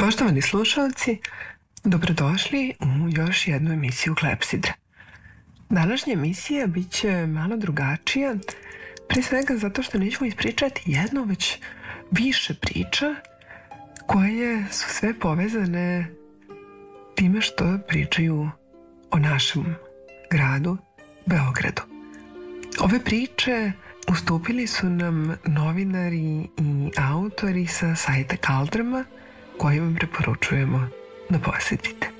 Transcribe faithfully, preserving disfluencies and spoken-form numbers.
Poštovani slušalci, dobrodošli u još jednu emisiju Klepsidra. Današnja emisija bit će malo drugačija, pre svega zato što nećemo ispričati jednu, već više priča koje su sve povezane time što pričaju o našem gradu, Beogradu. Ove priče ustupili su nam novinari i autori sa sajta Kaldrama, koji vam preporučujemo da posetite.